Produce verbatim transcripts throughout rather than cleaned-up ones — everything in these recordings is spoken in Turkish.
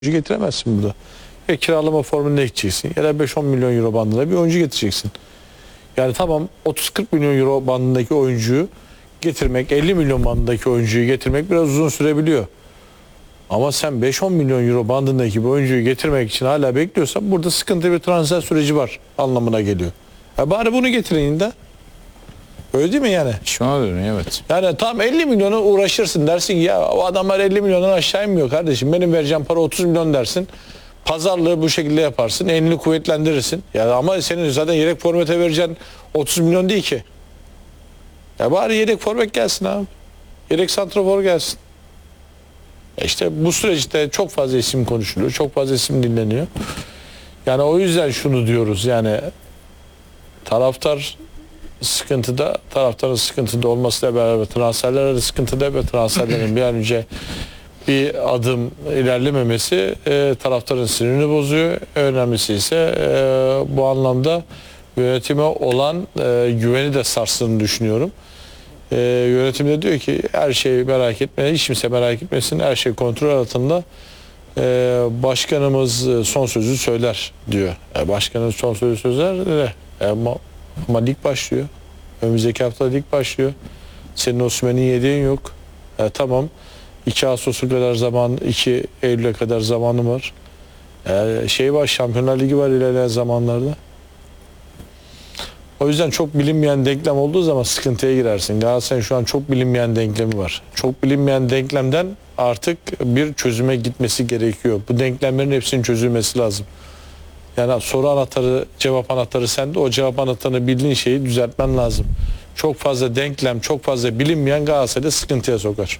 getiremezsin burada. Ya kiralama formülüne gideceksin ya da beş on milyon euro bandında bir oyuncu getireceksin. Yani tamam otuz kırk milyon euro bandındaki oyuncuyu getirmek, elli milyon bandındaki oyuncuyu getirmek biraz uzun sürebiliyor. Ama sen beş on milyon euro bandındaki bir oyuncuyu getirmek için hala bekliyorsan burada sıkıntı bir transfer süreci var anlamına geliyor. Ya bari bunu getirin de. Öyle değil mi yani? Şuna dönüyor, evet. Yani tam elli milyona uğraşırsın, dersin ya o adamlar elli milyondan aşağı inmiyor kardeşim. Benim vereceğim para otuz milyon dersin. Pazarlığı bu şekilde yaparsın. Elini kuvvetlendirirsin. Ya ama senin zaten yedek forvete vereceğin otuz milyon değil ki. Ya bari yedek forvet gelsin abi. Yedek santrafor gelsin. Ya işte bu süreçte çok fazla isim konuşuluyor. Çok fazla isim dinleniyor. Yani o yüzden şunu diyoruz yani taraftar sıkıntıda, taraftarın sıkıntıda olmasıyla beraber transferler de sıkıntıda ve transferlerin bir an önce bir adım ilerlememesi e, taraftarın sinirini bozuyor. Önemlisi ise e, bu anlamda yönetime olan e, güveni de sarstığını düşünüyorum. E, yönetim de diyor ki her şeyi merak etme, hiç kimse merak etmesin, her şey kontrol altında. E, başkanımız son sözü söyler diyor. E, başkanımız son sözü söyler de e, ama, ama lig başlıyor. Önümüzdeki hafta lig başlıyor. Senin Osimhen'in yediğin yok. E, tamam. iki Ağustos'a kadar zaman, iki Eylül'e kadar zamanım var. E, şey var, Şampiyonlar Ligi var ilerleyen zamanlarda. O yüzden çok bilinmeyen denklem olduğu zaman sıkıntıya girersin. Galatasaray'ın şu an çok bilinmeyen denklemi var. Çok bilinmeyen denklemden artık bir çözüme gitmesi gerekiyor. Bu denklemlerin hepsinin çözülmesi lazım. Yani soru anahtarı, cevap anahtarı sende. O cevap anahtarını bildiğin şeyi düzeltmen lazım. Çok fazla denklem, çok fazla bilinmeyen Galatasaray'da sıkıntıya sokar.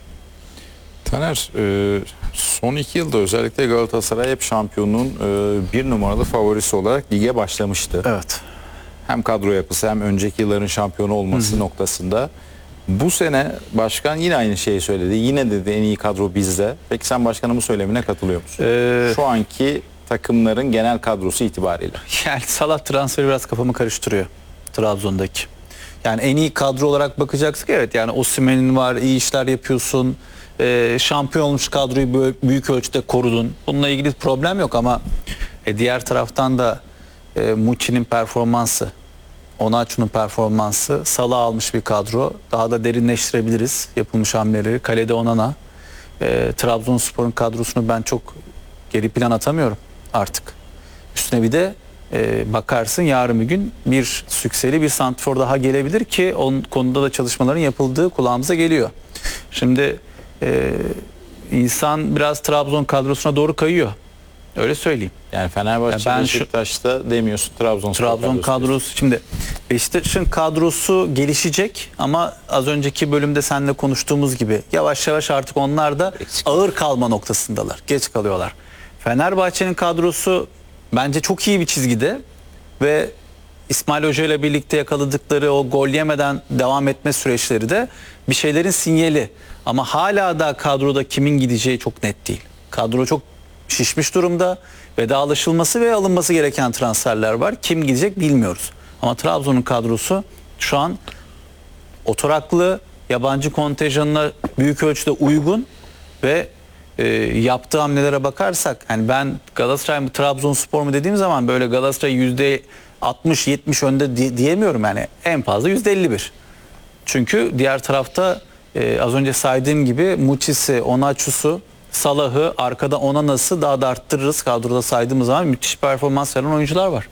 Taner, e, son iki yılda özellikle Galatasaray hep şampiyonluğun e, bir numaralı favorisi olarak lige başlamıştı. Evet. Hem kadro yapısı hem önceki yılların şampiyonu olması Hı-hı. noktasında. Bu sene başkan yine aynı şeyi söyledi. Yine dedi en iyi kadro bizde. Peki sen başkanımın söylemine katılıyor musun? Ee, Şu anki takımların genel kadrosu itibariyle. Yani Salah transferi biraz kafamı karıştırıyor Trabzon'daki. Yani en iyi kadro olarak bakacaksak evet yani Osimhen'in var, iyi işler yapıyorsun. Ee, şampiyon olmuş kadroyu büyük ölçüde korudun. Bununla ilgili problem yok ama e, diğer taraftan da e, Muçi'nin performansı, Onaçu'nun performansı, Salah almış bir kadro. Daha da derinleştirebiliriz yapılmış hamleleri. Kalede Onana. E, Trabzonspor'un kadrosunu ben çok geri plan atamıyorum artık. Üstüne bir de e, bakarsın yarın bir gün bir sükseli bir santrfor daha gelebilir ki onun konuda da çalışmaların yapıldığı kulağımıza geliyor. Şimdi e, insan biraz Trabzon kadrosuna doğru kayıyor. Öyle söyleyeyim. Yani Fenerbahçe, yani Beşiktaş'ta demiyorsun Trabzon Trabzon kadrosu. kadrosu şimdi Beşiktaş'ın kadrosu gelişecek ama az önceki bölümde seninle konuştuğumuz gibi yavaş yavaş artık onlar da Eksik. ağır kalma noktasındalar. Geç kalıyorlar. Fenerbahçe'nin kadrosu bence çok iyi bir çizgide ve İsmail Hoca ile birlikte yakaladıkları o gol yemeden devam etme süreçleri de bir şeylerin sinyali. Ama hala da kadroda kimin gideceği çok net değil. Kadro çok şişmiş durumda. Vedalaşılması ve alınması gereken transferler var. Kim gidecek bilmiyoruz. Ama Trabzon'un kadrosu şu an oturaklı, yabancı kontenjanına büyük ölçüde uygun ve e, yaptığı hamlelere bakarsak yani ben Galatasaray mı Trabzonspor mu dediğim zaman böyle Galatasaray yüzde altmış yetmiş önde diye, diyemiyorum yani en fazla yüzde elli bir. Çünkü diğer tarafta e, az önce saydığım gibi Muçi'si, Onaçu'su, Salah'ı, arkada Onana'sı daha da arttırırız. Kadroda saydığımız zaman müthiş performans veren oyuncular var.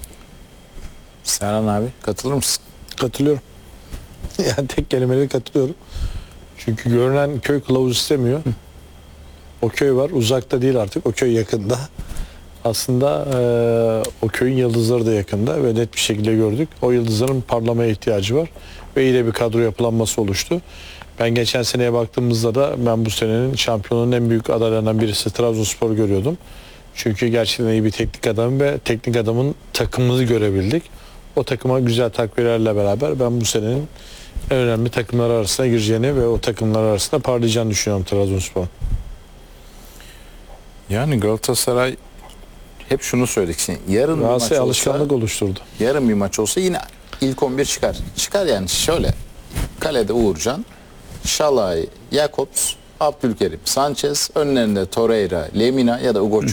Serhan abi katılır mısın? Katılıyorum. Yani tek kelimeyle katılıyorum. Çünkü görünen köy kılavuz istemiyor. Hı. O köy var. Uzakta değil artık. O köy yakında. Aslında e, o köyün yıldızları da yakında ve net bir şekilde gördük. O yıldızların parlamaya ihtiyacı var. Ve iyi de bir kadro yapılanması oluştu. Ben geçen seneye baktığımızda da ben bu senenin şampiyonun en büyük adaylarından birisi Trabzonspor görüyordum. Çünkü gerçekten iyi bir teknik adam ve teknik adamın takımını görebildik. O takıma güzel takviyelerle beraber ben bu senenin en önemli takımlar arasına gireceğini ve o takımlar arasında parlayacağını düşünüyorum Trabzonspor. Yani Galatasaray hep şunu söyledik. Şimdi yarın bir maç olsa, alışkanlık oluşturdu. Yarın bir maç olsa yine ilk on bir çıkar. Çıkar yani şöyle. Kalede Uğurcan, Şalay, Jakobs, Abdülkerim, Sanchez, önlerinde Torreira, Lemina ya da Ugo